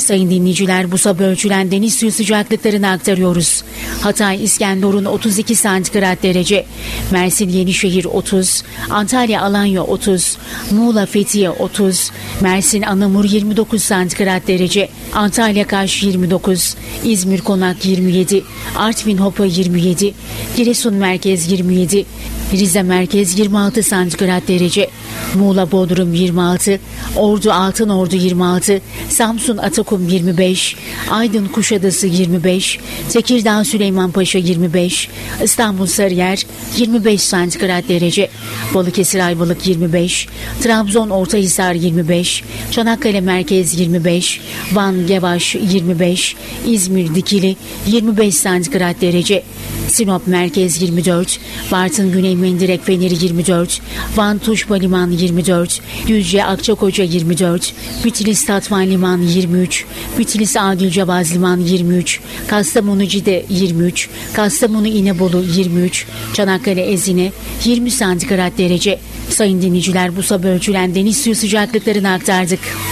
Sayın dinleyiciler, bu sabah ölçülen deniz suyu sıcaklıklarını aktarıyoruz. Hatay İskenderun 32 santigrat derece, Mersin Yenişehir 30, Antalya Alanya 30, Muğla Fethiye 30, Mersin Anamur 29 santigrat derece, Antalya Kaş 29, İzmir Konak 27, Artvin Hopa 27, Giresun Merkez 27, Rize Merkez 26 santigrat derece, Muğla Bodrum 26, Ordu Altınordu 26, Samsun Atakum 25, Aydın Kuşadası 25, Tekirdağ Süleymanpaşa 25, İstanbul Sarıyer 25 santigrat derece, Balıkesir Ayvalık 25, Trabzon Ortahisar 25, Çanakkale Merkez 25, Van Gevaş 25, İzmir Dikili 25 santigrat derece, Sinop Merkez 24, Bartın Güney Mendirek Feneri 24, Van Tuşba Liman 24, Düzce Akçakoca 24, Bitlis Tatvan Liman 23, Bitlis Adilcevaz Liman 23, Kastamonu Cide 23, Kastamonu İnebolu 23, Çanakkale Ezine 20 santigrat derece. Sayın dinleyiciler, bu sabah ölçülen deniz suyu sıcaklıklarını aktardık.